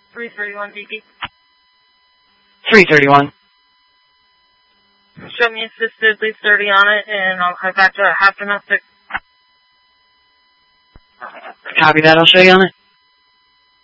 331 DP. 331. Show me assisted, leave 30 on it, and I'll head back to half domestic. Copy that, I'll show you on it.